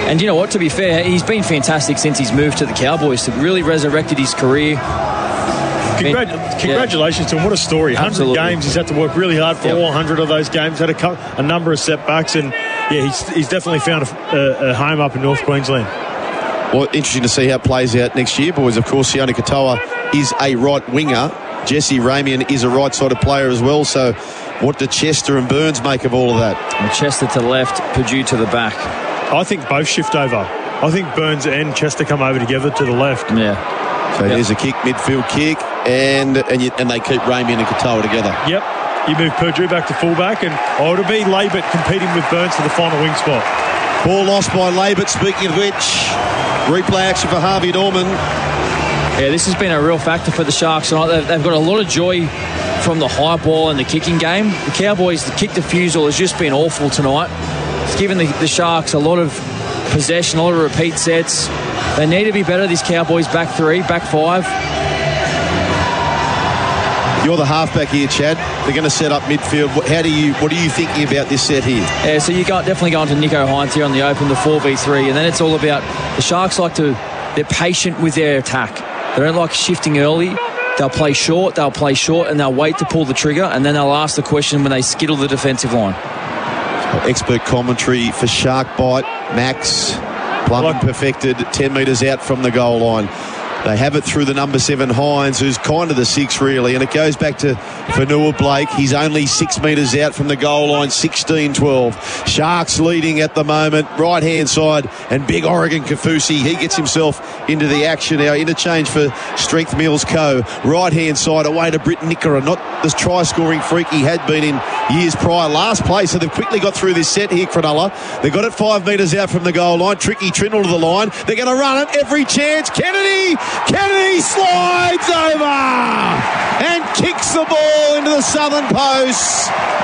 And you know what, to be fair, he's been fantastic since he's moved to the Cowboys. To really resurrected his career. Congratulations to him. What a story. Absolutely. 100 games. He's had to work really hard for all 100 of those games. Had a number of setbacks. And, he's definitely found a home up in North Queensland. Well, interesting to see how it plays out next year, boys. Of course, Sione Katoa is a right winger. Jesse Ramian is a right-sided player as well. So what do Chester and Burns make of all of that? And Chester to the left, Purdue to the back. I think both shift over. I think Burns and Chester come over together to the left. Yeah. So there's a kick, midfield kick, and they keep Ramian and Katoa together. Yep. You move Purdue back to fullback, and it'll be Labert competing with Burns for the final wing spot. Ball lost by Labert, speaking of which. Replay action for Harvey Norman. Yeah, this has been a real factor for the Sharks tonight. They've got a lot of joy from the high ball and the kicking game. The Cowboys, the kick defusal has just been awful tonight. It's given the Sharks a lot of possession, a lot of repeat sets. They need to be better, these Cowboys, back three, back five. You're the halfback here, Chad. They're going to set up midfield. What are you thinking about this set here? Yeah, so definitely going to Nico Hines here on the open, the 4v3, and then it's all about the Sharks they're patient with their attack. They don't like shifting early. They'll play short, and they'll wait to pull the trigger, and then they'll ask the question when they skittle the defensive line. Expert commentary for Shark Bite. Max Plummer perfected 10 metres out from the goal line. They have it through the number 7 Hines, who's kind of the 6 really, and it goes back to Fanua Blake. He's only 6 metres out from the goal line, 16-12. Sharks leading at the moment, right hand side, and big Oregon Kafusi. He gets himself into the action now. Interchange for Strength Mills Co. Right hand side away to Britt Nickera, not the try scoring freak he had been in years prior. Last play, so they've quickly got through this set here, Cronulla. They've got it 5 metres out from the goal line. Tricky Trindle to the line. They're going to run it every chance. Kennedy slides over and kicks the ball into the southern post.